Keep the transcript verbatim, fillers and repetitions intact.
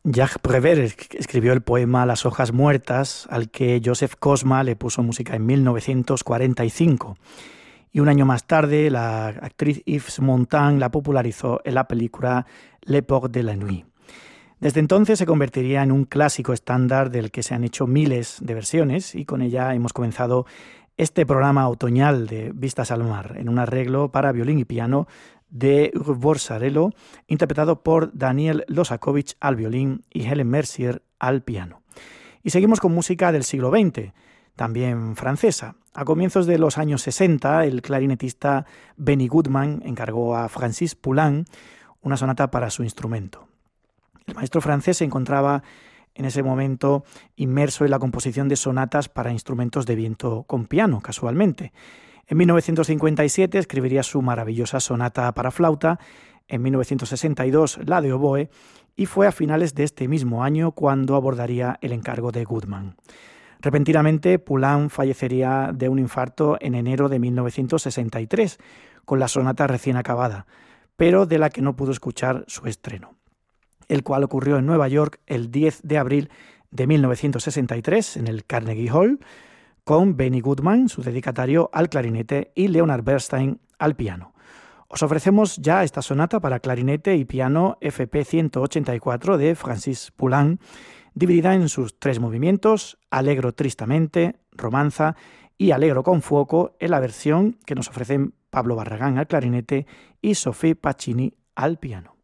Jacques Prévert escribió el poema Las hojas muertas, al que Joseph Cosma le puso música en mil novecientos cuarenta y cinco. Y un año más tarde, la actriz Yves Montand la popularizó en la película Le Port de la Nuit. Desde entonces se convertiría en un clásico estándar del que se han hecho miles de versiones, y con ella hemos comenzado este programa otoñal de Vistas al Mar, en un arreglo para violín y piano de Hugues Borsarello, interpretado por Daniel Losakovich al violín y Helen Mercier al piano. Y seguimos con música del siglo veinte, también francesa. A comienzos de los años sesenta, el clarinetista Benny Goodman encargó a Francis Poulenc una sonata para su instrumento. El maestro francés se encontraba en ese momento inmerso en la composición de sonatas para instrumentos de viento con piano, casualmente. En mil novecientos cincuenta y siete escribiría su maravillosa sonata para flauta, en mil novecientos sesenta y dos la de oboe, y fue a finales de este mismo año cuando abordaría el encargo de Goodman. Repentinamente, Poulenc fallecería de un infarto en enero de mil novecientos sesenta y tres, con la sonata recién acabada, pero de la que no pudo escuchar su estreno, el cual ocurrió en Nueva York el diez de abril de mil novecientos sesenta y tres en el Carnegie Hall, con Benny Goodman, su dedicatario, al clarinete, y Leonard Bernstein al piano. Os ofrecemos ya esta sonata para clarinete y piano F P ciento ochenta y cuatro de Francis Poulenc, dividida en sus tres movimientos, Allegro tristamente, Romanza y Allegro con fuoco, en la versión que nos ofrecen Pablo Barragán al clarinete y Sophie Pacini al piano.